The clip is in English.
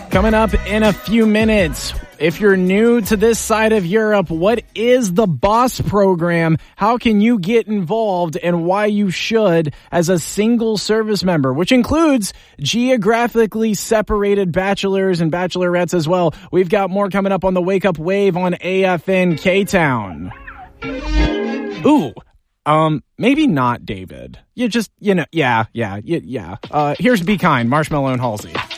Coming up in a few minutes, if you're new to this side of Europe, what is the BOSS program? How can you get involved and why you should as a single service member, which includes geographically separated bachelors and bachelorettes as well. We've got more coming up on the Wake Up Wave on AFN K-Town. Ooh. Maybe not, David. Yeah. Here's Be Kind, Marshmello and Halsey.